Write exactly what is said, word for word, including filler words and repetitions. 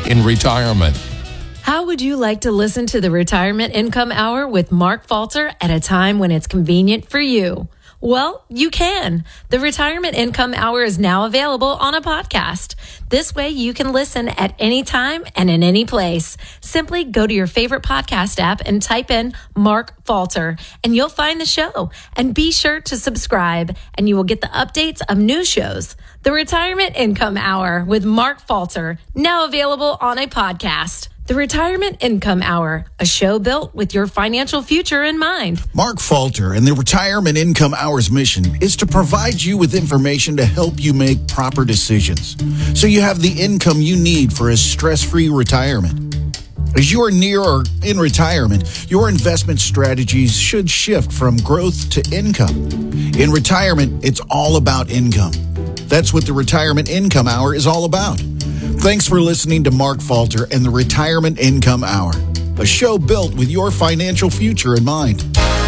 in retirement. How would you like to listen to the Retirement Income Hour with Mark Falter at a time when it's convenient for you? Well, you can. The Retirement Income Hour is now available on a podcast. This way you can listen at any time and in any place. Simply go to your favorite podcast app and type in Mark Falter and you'll find the show. And be sure to subscribe and you will get the updates of new shows. The Retirement Income Hour with Mark Falter, now available on a podcast. The Retirement Income Hour, a show built with your financial future in mind. Mark Falter and the Retirement Income Hour's mission is to provide you with information to help you make proper decisions so you have the income you need for a stress-free retirement. As you are near or in retirement, your investment strategies should shift from growth to income. In retirement, it's all about income. That's what the Retirement Income Hour is all about. Thanks for listening to Mark Falter and the Retirement Income Hour, a show built with your financial future in mind.